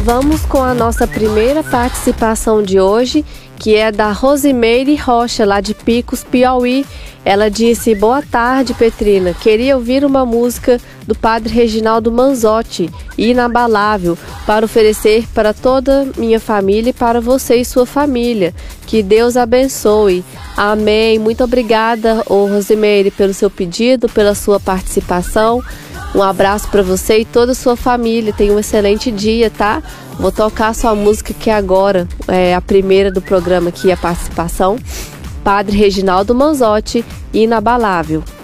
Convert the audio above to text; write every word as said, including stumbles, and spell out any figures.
Vamos com a nossa primeira participação de hoje, que é da Rosimeire Rocha, lá de Picos, Piauí. Ela disse: boa tarde, Petrina. Queria ouvir uma música do Padre Reginaldo Manzotti, Inabalável, para oferecer para toda minha família e para você e sua família. Que Deus abençoe. Amém. Muito obrigada, ô Rosimeire, pelo seu pedido, pela sua participação. Um abraço para você e toda a sua família. Tenha um excelente dia, tá? Vou tocar a sua música que agora é a primeira do programa aqui, a participação. Padre Reginaldo Manzotti, Inabalável.